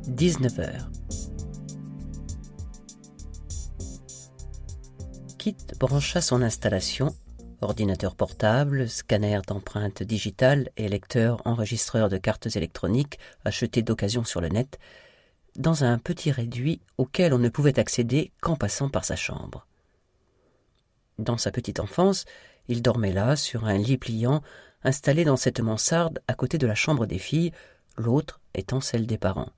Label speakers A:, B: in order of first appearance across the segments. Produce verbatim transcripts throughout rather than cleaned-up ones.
A: dix-neuf heures. Kit brancha son installation, ordinateur portable, scanner d'empreintes digitales et lecteur enregistreur de cartes électroniques acheté d'occasion sur le net, dans un petit réduit auquel on ne pouvait accéder qu'en passant par sa chambre. Dans sa petite enfance, il dormait là, sur un lit pliant, installé dans cette mansarde à côté de la chambre des filles, l'autre étant celle des parents.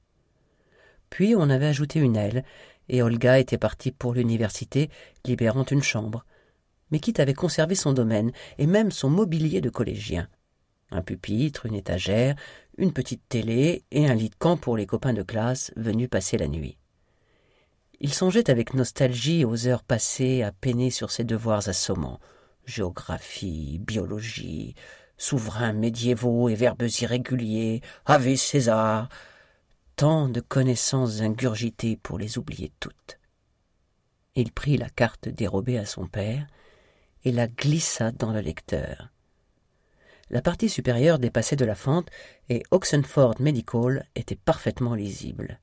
A: Puis on avait ajouté une aile, et Olga était partie pour l'université, libérant une chambre. Mais Kit avait conservé son domaine, et même son mobilier de collégien. Un pupitre, une étagère, une petite télé et un lit de camp pour les copains de classe venus passer la nuit. Il songeait avec nostalgie aux heures passées à peiner sur ses devoirs assommants. Géographie, biologie, souverains médiévaux et verbes irréguliers, Ave César, tant de connaissances ingurgitées pour les oublier toutes. Il prit la carte dérobée à son père et la glissa dans le lecteur. La partie supérieure dépassait de la fente et Oxenford Medical était parfaitement lisible.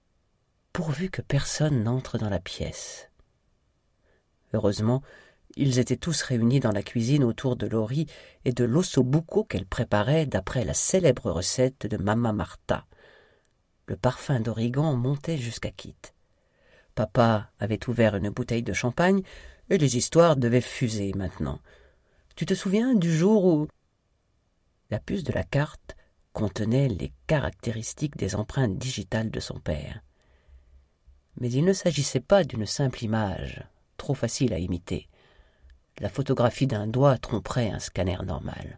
A: Pourvu que personne n'entre dans la pièce. Heureusement, ils étaient tous réunis dans la cuisine autour de l'ori et de l'ossobuco qu'elle préparait d'après la célèbre recette de Mama Martha. Le parfum d'origan montait jusqu'à Kit. Papa avait ouvert une bouteille de champagne et les histoires devaient fuser maintenant. Tu te souviens du jour où... La puce de la carte contenait les caractéristiques des empreintes digitales de son père. Mais il ne s'agissait pas d'une simple image, trop facile à imiter. La photographie d'un doigt tromperait un scanner normal.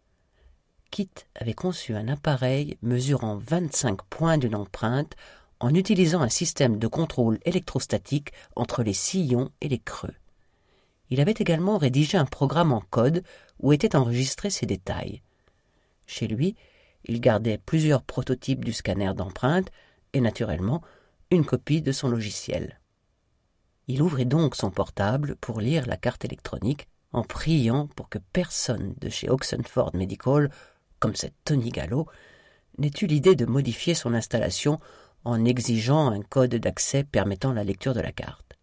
A: Kit avait conçu un appareil mesurant vingt-cinq points d'une empreinte en utilisant un système de contrôle électrostatique entre les sillons et les creux. Il avait également rédigé un programme en code où étaient enregistrés ces détails. Chez lui, il gardait plusieurs prototypes du scanner d'empreintes et, naturellement, une copie de son logiciel. Il ouvrit donc son portable pour lire la carte électronique en priant pour que personne de chez Oxenford Medical, comme cette Tony Gallo, n'ait eu l'idée de modifier son installation en exigeant un code d'accès permettant la lecture de la carte.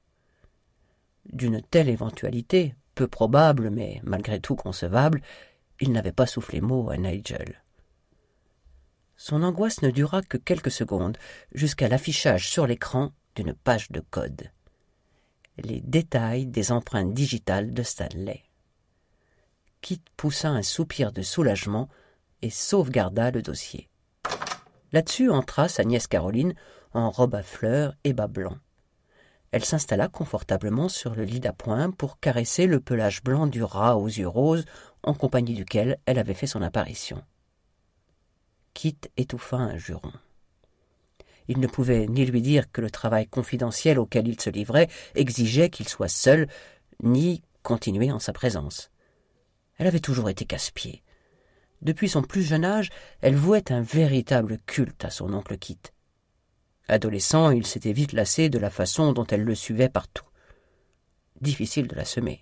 A: D'une telle éventualité, peu probable mais malgré tout concevable, il n'avait pas soufflé mot à Nigel. Son angoisse ne dura que quelques secondes, jusqu'à l'affichage sur l'écran d'une page de code. Les détails des empreintes digitales de Stanley. Kit poussa un soupir de soulagement et sauvegarda le dossier. Là-dessus entra sa nièce Caroline, en robe à fleurs et bas blancs. Elle s'installa confortablement sur le lit d'appoint pour caresser le pelage blanc du rat aux yeux roses en compagnie duquel elle avait fait son apparition. Kit étouffa un juron. Il ne pouvait ni lui dire que le travail confidentiel auquel il se livrait exigeait qu'il soit seul, ni continuer en sa présence. Elle avait toujours été casse-pied. Depuis son plus jeune âge, elle vouait un véritable culte à son oncle Kit. Adolescent, il s'était vite lassé de la façon dont elle le suivait partout. Difficile de la semer.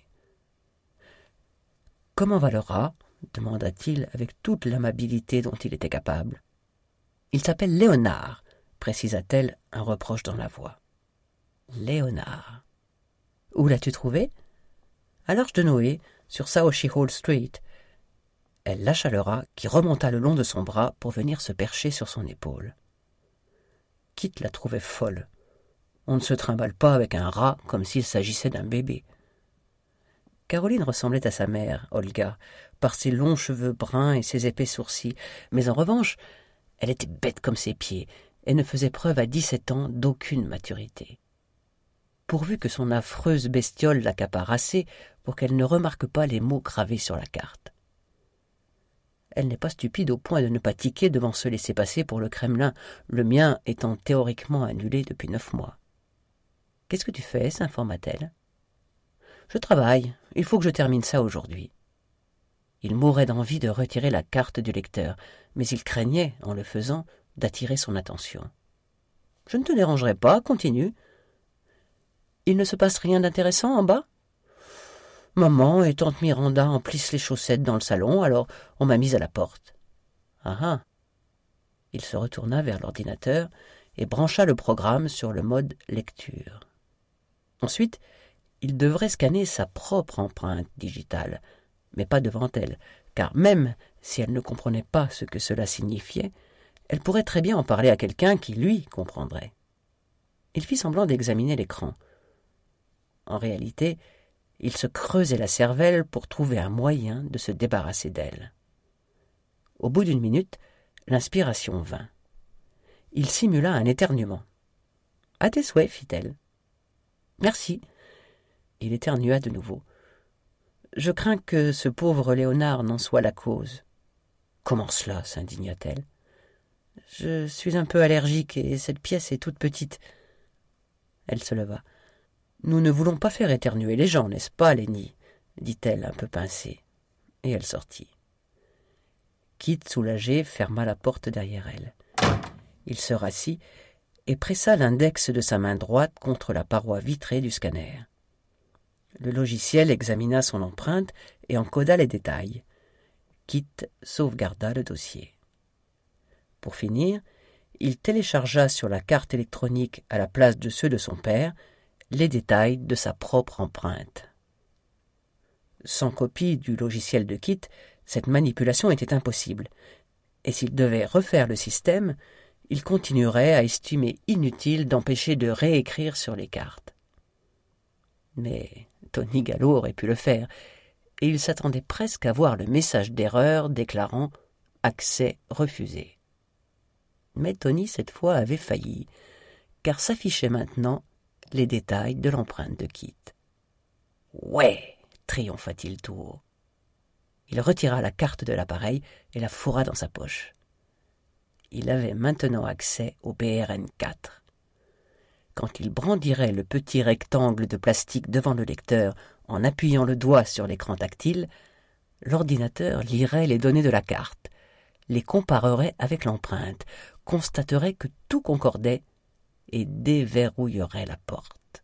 A: « Comment va le rat ?» demanda-t-il avec toute l'amabilité dont il était capable. « Il s'appelle Léonard », précisa-t-elle, un reproche dans la voix. « Léonard. Où l'as-tu trouvé ?»« À l'Arche de Noé, sur Southie Hall Street. » Elle lâcha le rat qui remonta le long de son bras pour venir se percher sur son épaule. Kit la trouvait folle. On ne se trimballe pas avec un rat comme s'il s'agissait d'un bébé. Caroline ressemblait à sa mère, Olga, par ses longs cheveux bruns et ses épais sourcils, mais en revanche, elle était bête comme ses pieds et ne faisait preuve à dix-sept ans d'aucune maturité. Pourvu que son affreuse bestiole l'accapare assez pour qu'elle ne remarque pas les mots gravés sur la carte. Elle n'est pas stupide au point de ne pas tiquer devant se laisser passer pour le Kremlin, le mien étant théoriquement annulé depuis neuf mois. « Qu'est-ce que tu fais ?» s'informa-t-elle. « Je travaille. Il faut que je termine ça aujourd'hui. » Il mourait d'envie de retirer la carte du lecteur, mais il craignait, en le faisant, d'attirer son attention. « Je ne te dérangerai pas, continue. »« Il ne se passe rien d'intéressant en bas ?» Maman et tante Miranda emplissent les chaussettes dans le salon, alors on m'a mise à la porte. Ah ah. Il se retourna vers l'ordinateur et brancha le programme sur le mode lecture. Ensuite, il devrait scanner sa propre empreinte digitale, mais pas devant elle, car même si elle ne comprenait pas ce que cela signifiait, elle pourrait très bien en parler à quelqu'un qui, lui, comprendrait. Il fit semblant d'examiner l'écran. En réalité, il se creusait la cervelle pour trouver un moyen de se débarrasser d'elle. Au bout d'une minute, l'inspiration vint. Il simula un éternuement. « À tes souhaits, fit-elle. »« Merci. » Il éternua de nouveau. « Je crains que ce pauvre Léonard n'en soit la cause. »« Comment cela ?» s'indigna-t-elle. « Je suis un peu allergique et cette pièce est toute petite. » Elle se leva. « Nous ne voulons pas faire éternuer les gens, n'est-ce pas, Lenny ?» dit-elle un peu pincée. Et elle sortit. Kit, soulagé, ferma la porte derrière elle. Il se rassit et pressa l'index de sa main droite contre la paroi vitrée du scanner. Le logiciel examina son empreinte et encoda les détails. Kit sauvegarda le dossier. Pour finir, il téléchargea sur la carte électronique à la place de ceux de son père les détails de sa propre empreinte. Sans copie du logiciel de Kit, cette manipulation était impossible, et s'il devait refaire le système, il continuerait à estimer inutile d'empêcher de réécrire sur les cartes. Mais Tony Gallo aurait pu le faire, et il s'attendait presque à voir le message d'erreur déclarant « accès refusé ». Mais Tony, cette fois, avait failli, car s'affichaient maintenant les détails de l'empreinte de Kit. « Ouais !» triompha-t-il tout haut. Il retira la carte de l'appareil et la fourra dans sa poche. Il avait maintenant accès au B R N quatre. Quand il brandirait le petit rectangle de plastique devant le lecteur en appuyant le doigt sur l'écran tactile, l'ordinateur lirait les données de la carte, les comparerait avec l'empreinte, constaterait que tout concordait et déverrouillerait la porte.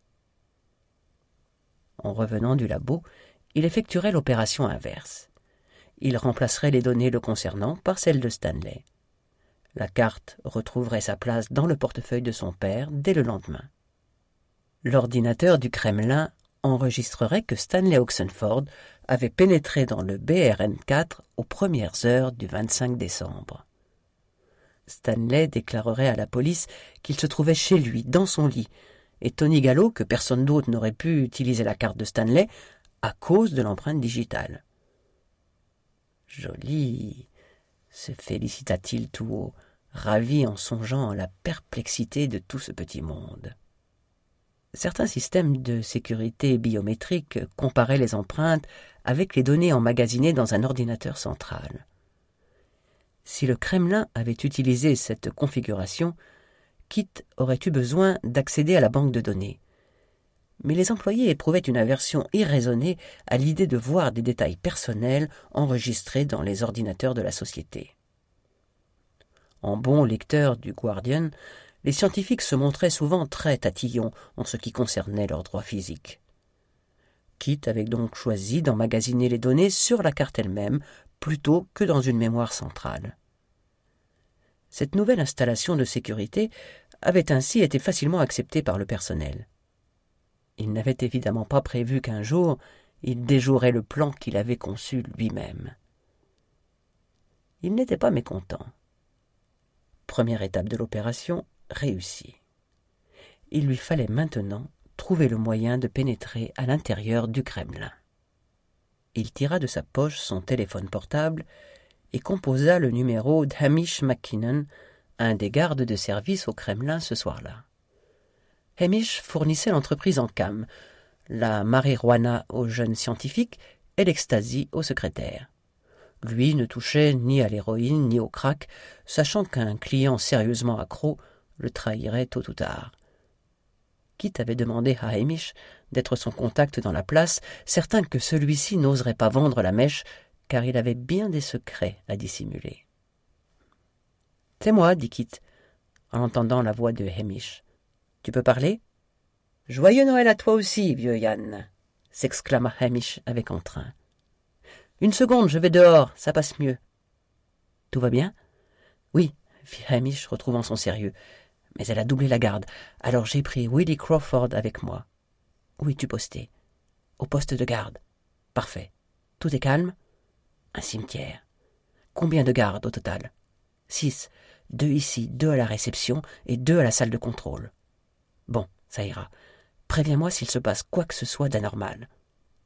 A: En revenant du labo, il effectuerait l'opération inverse. Il remplacerait les données le concernant par celles de Stanley. La carte retrouverait sa place dans le portefeuille de son père dès le lendemain. L'ordinateur du Kremlin enregistrerait que Stanley Oxenford avait pénétré dans le B R N quatre aux premières heures du vingt-cinq décembre. Stanley déclarerait à la police qu'il se trouvait chez lui, dans son lit, et Tony Gallo que personne d'autre n'aurait pu utiliser la carte de Stanley à cause de l'empreinte digitale. « Joli !» se félicita-t-il tout haut, ravi en songeant à la perplexité de tout ce petit monde. Certains systèmes de sécurité biométrique comparaient les empreintes avec les données emmagasinées dans un ordinateur central. Si le Kremlin avait utilisé cette configuration, Kit aurait eu besoin d'accéder à la banque de données. Mais les employés éprouvaient une aversion irraisonnée à l'idée de voir des détails personnels enregistrés dans les ordinateurs de la société. En bon lecteur du Guardian, les scientifiques se montraient souvent très tatillons en ce qui concernait leurs droits physiques. Kit avait donc choisi d'emmagasiner les données sur la carte elle-même plutôt que dans une mémoire centrale. Cette nouvelle installation de sécurité avait ainsi été facilement acceptée par le personnel. Il n'avait évidemment pas prévu qu'un jour, il déjouerait le plan qu'il avait conçu lui-même. Il n'était pas mécontent. Première étape de l'opération réussie. Il lui fallait maintenant trouver le moyen de pénétrer à l'intérieur du Kremlin. Il tira de sa poche son téléphone portable et composa le numéro d'Hamish McKinnon, un des gardes de service au Kremlin ce soir-là. Hamish fournissait l'entreprise en cam, la marijuana aux jeunes scientifiques et l'ecstasy aux secrétaires. Lui ne touchait ni à l'héroïne ni au crack, sachant qu'un client sérieusement accro le trahirait tôt ou tard. Kit avait demandé à Hamish d'être son contact dans la place, certain que celui-ci n'oserait pas vendre la mèche, car il avait bien des secrets à dissimuler. « C'est moi, dit Kit, en entendant la voix de Hamish. « Tu peux parler ?»« Joyeux Noël à toi aussi, vieux Yann !» s'exclama Hamish avec entrain. « Une seconde, je vais dehors, ça passe mieux. »« Tout va bien ?»« Oui, fit Hamish, retrouvant son sérieux. mais elle a doublé la garde, alors j'ai pris Willie Crawford avec moi. »« Où es-tu posté ?»« Au poste de garde. »« Parfait. Tout est calme ?»« Un cimetière. »« Combien de gardes au total ?»« Six. Deux ici, deux à la réception et deux à la salle de contrôle. »« Bon, ça ira. Préviens-moi s'il se passe quoi que ce soit d'anormal. »« D'accord. »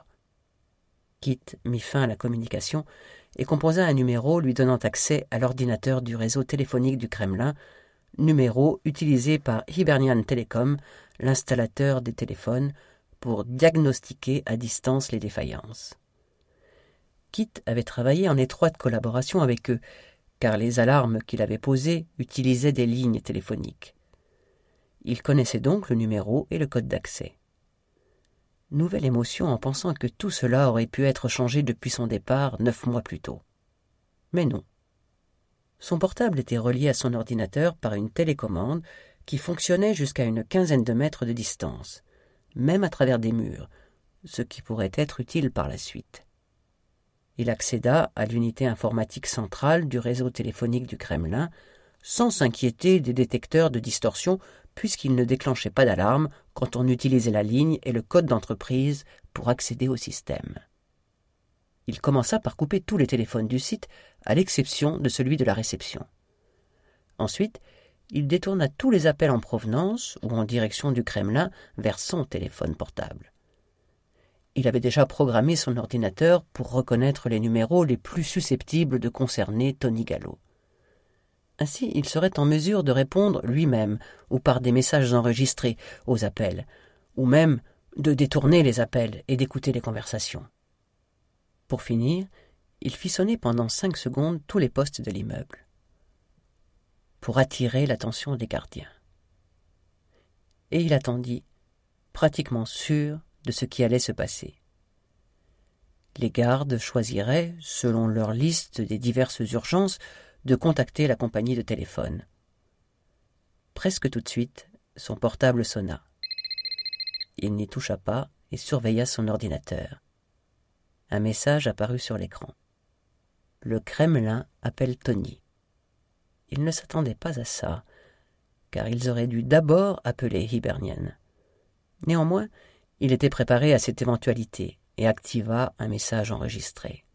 A: Kit mit fin à la communication et composa un numéro lui donnant accès à l'ordinateur du réseau téléphonique du Kremlin, numéro utilisé par Hibernian Telecom, l'installateur des téléphones, pour diagnostiquer à distance les défaillances. Kit avait travaillé en étroite collaboration avec eux, car les alarmes qu'il avait posées utilisaient des lignes téléphoniques. Il connaissait donc le numéro et le code d'accès. Nouvelle émotion en pensant que tout cela aurait pu être changé depuis son départ neuf mois plus tôt. Mais non. Son portable était relié à son ordinateur par une télécommande qui fonctionnait jusqu'à une quinzaine de mètres de distance, même à travers des murs, ce qui pourrait être utile par la suite. Il accéda à l'unité informatique centrale du réseau téléphonique du Kremlin, sans s'inquiéter des détecteurs de distorsion puisqu'il ne déclenchait pas d'alarme quand on utilisait la ligne et le code d'entreprise pour accéder au système. Il commença par couper tous les téléphones du site, à l'exception de celui de la réception. Ensuite, il détourna tous les appels en provenance ou en direction du Kremlin vers son téléphone portable. Il avait déjà programmé son ordinateur pour reconnaître les numéros les plus susceptibles de concerner Tony Gallo. Ainsi, il serait en mesure de répondre lui-même ou par des messages enregistrés aux appels, ou même de détourner les appels et d'écouter les conversations. Pour finir, il fit sonner pendant cinq secondes tous les postes de l'immeuble, pour attirer l'attention des gardiens. Et il attendit, pratiquement sûr de ce qui allait se passer. Les gardes choisiraient, selon leur liste des diverses urgences, de contacter la compagnie de téléphone. Presque tout de suite, son portable sonna. Il n'y toucha pas et surveilla son ordinateur. Un message apparut sur l'écran. Le Kremlin appelle Tony. Il ne s'attendait pas à ça, car ils auraient dû d'abord appeler Hibernian. Néanmoins, il était préparé à cette éventualité et activa un message enregistré.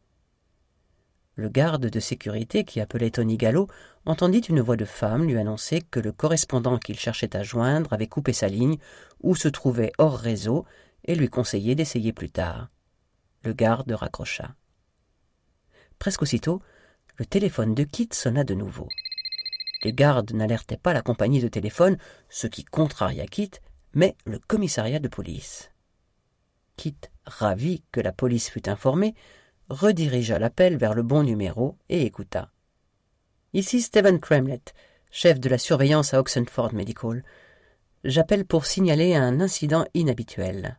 A: Le garde de sécurité qui appelait Tony Gallo entendit une voix de femme lui annoncer que le correspondant qu'il cherchait à joindre avait coupé sa ligne ou se trouvait hors réseau et lui conseillait d'essayer plus tard. Le garde raccrocha. Presque aussitôt, le téléphone de Kit sonna de nouveau. Les gardes n'alertaient pas la compagnie de téléphone, ce qui contraria Kit, mais le commissariat de police. Kit, ravi que la police fût informée, redirigea l'appel vers le bon numéro et écouta. « Ici Stephen Kremlet, chef de la surveillance à Oxenford Medical. J'appelle pour signaler un incident inhabituel. »«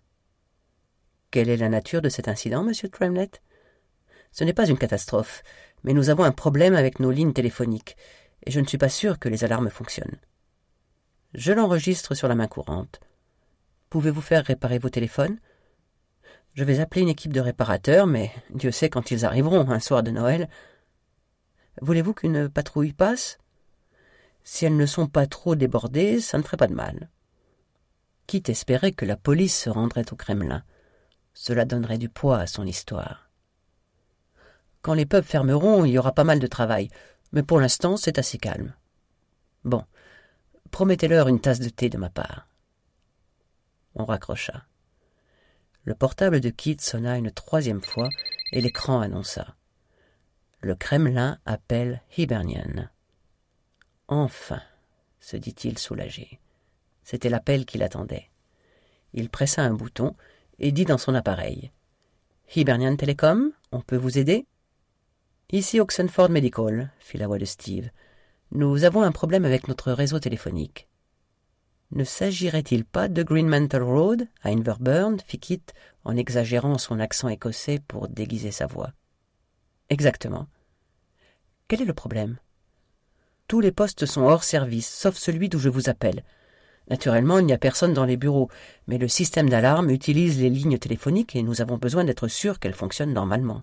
A: Quelle est la nature de cet incident, monsieur Kremlet ? » ?»« Ce n'est pas une catastrophe, mais nous avons un problème avec nos lignes téléphoniques, et je ne suis pas sûr que les alarmes fonctionnent. Je l'enregistre sur la main courante. Pouvez-vous faire réparer vos téléphones ? Je vais appeler une équipe de réparateurs, mais Dieu sait quand ils arriveront, un soir de Noël. Voulez-vous qu'une patrouille passe ? Si elles ne sont pas trop débordées, ça ne ferait pas de mal. » Kit espérait que la police se rendrait au Kremlin. Cela donnerait du poids à son histoire. Quand les pubs fermeront, il y aura pas mal de travail, mais pour l'instant, c'est assez calme. Bon, promettez-leur une tasse de thé de ma part. On raccrocha. Le portable de Kit sonna une troisième fois et l'écran annonça. Le Kremlin appelle Hibernian. Enfin, se dit-il soulagé. C'était l'appel qu'il attendait. Il pressa un bouton et dit dans son appareil. Hibernian Telecom, on peut vous aider ? Ici Oxenford Medical, fit la voix de Steve. Nous avons un problème avec notre réseau téléphonique. Ne s'agirait-il pas de Greenmantle Road, à Inverburn, fit Kit, en exagérant son accent écossais pour déguiser sa voix. Exactement. Quel est le problème ? Tous les postes sont hors service, sauf celui d'où je vous appelle. Naturellement, il n'y a personne dans les bureaux, mais le système d'alarme utilise les lignes téléphoniques et nous avons besoin d'être sûrs qu'elles fonctionnent normalement.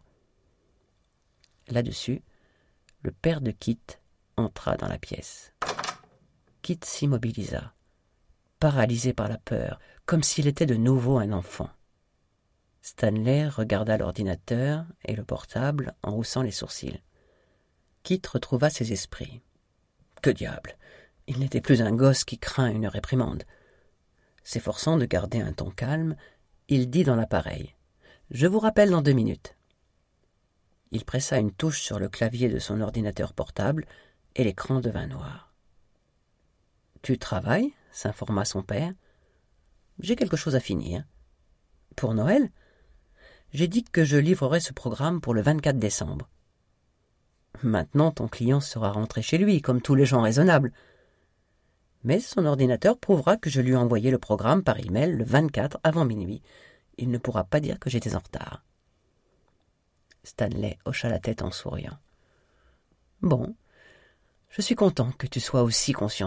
A: Là-dessus, le père de Kit entra dans la pièce. « Kit s'immobilisa, paralysé par la peur, comme s'il était de nouveau un enfant. Stanley regarda l'ordinateur et le portable en haussant les sourcils. Kit retrouva ses esprits. Que diable! Il n'était plus un gosse qui craint une réprimande. S'efforçant de garder un ton calme, il dit dans l'appareil « Je vous rappelle dans deux minutes. » Il pressa une touche sur le clavier de son ordinateur portable et l'écran devint noir. « Tu travailles ?» s'informa son père. « J'ai quelque chose à finir. »« Pour Noël ? J'ai dit que je livrerai ce programme pour le vingt-quatre décembre. »« Maintenant, ton client sera rentré chez lui, comme tous les gens raisonnables. » Mais son ordinateur prouvera que je lui ai envoyé le programme par email le vingt-quatre avant minuit. Il ne pourra pas dire que j'étais en retard. Stanley hocha la tête en souriant. « Bon, je suis content que tu sois aussi consciencieux. »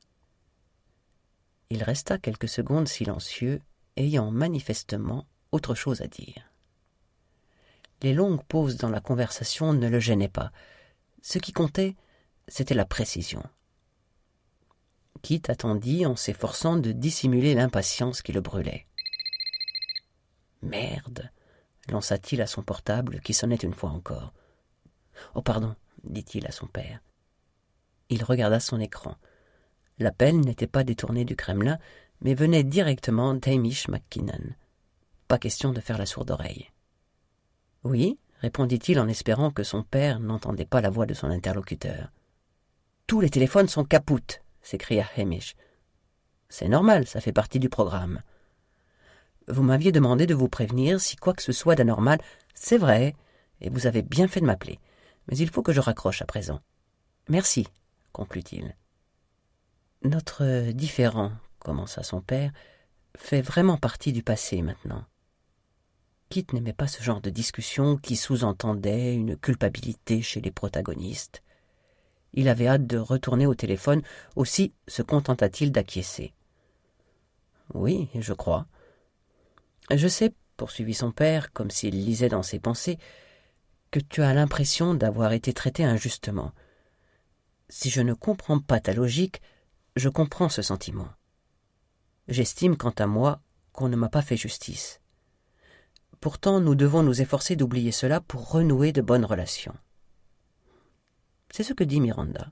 A: Il resta quelques secondes silencieux, ayant manifestement autre chose à dire. Les longues pauses dans la conversation ne le gênaient pas. Ce qui comptait, c'était la précision. Kit attendit en s'efforçant de dissimuler l'impatience qui le brûlait. « Merde !» lança-t-il à son portable qui sonnait une fois encore. « Oh pardon !» dit-il à son père. Il regarda son écran. L'appel n'était pas détourné du Kremlin, mais venait directement d'Hamish McKinnon. Pas question de faire la sourde oreille. « Oui ?» répondit-il en espérant que son père n'entendait pas la voix de son interlocuteur. « Tous les téléphones sont capoutes !» s'écria Hamish. « C'est normal, ça fait partie du programme. Vous m'aviez demandé de vous prévenir si quoi que ce soit d'anormal. C'est vrai, et vous avez bien fait de m'appeler. Mais il faut que je raccroche à présent. Merci, conclut-il. Notre différend, commença son père, fait vraiment partie du passé maintenant. Kit n'aimait pas ce genre de discussion qui sous-entendait une culpabilité chez les protagonistes. Il avait hâte de retourner au téléphone, aussi se contenta-t-il d'acquiescer. « Oui, je crois. Je sais, poursuivit son père, comme s'il lisait dans ses pensées, que tu as l'impression d'avoir été traité injustement. Si je ne comprends pas ta logique, je comprends ce sentiment. J'estime, quant à moi, qu'on ne m'a pas fait justice. Pourtant, nous devons nous efforcer d'oublier cela pour renouer de bonnes relations. » C'est ce que dit Miranda.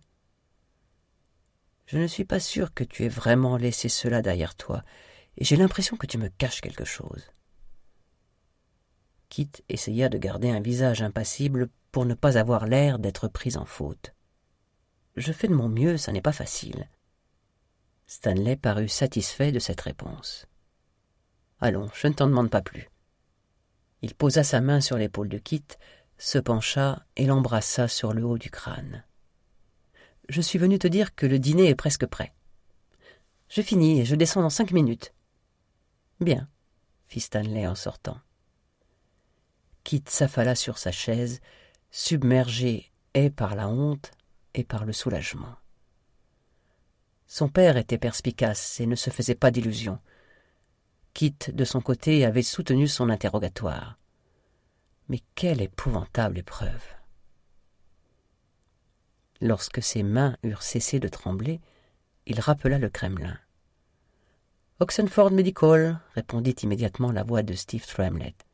A: Je ne suis pas sûr que tu aies vraiment laissé cela derrière toi, et j'ai l'impression que tu me caches quelque chose. Kit essaya de garder un visage impassible pour ne pas avoir l'air d'être pris en faute. Je fais de mon mieux, ça n'est pas facile. Stanley parut satisfait de cette réponse. Allons, je ne t'en demande pas plus. Il posa sa main sur l'épaule de Kit, se pencha et l'embrassa sur le haut du crâne. « Je suis venu te dire que le dîner est presque prêt. J'ai fini et je descends dans cinq minutes. »« Bien, » fit Stanley en sortant. Kit s'affala sur sa chaise, submergé et par la honte et par le soulagement. Son père était perspicace et ne se faisait pas d'illusions. Kit, de son côté, avait soutenu son interrogatoire. Mais quelle épouvantable épreuve! Lorsque ses mains eurent cessé de trembler, il rappela le Kremlin. « Oxenford Medical » répondit immédiatement la voix de Steve Tremlett.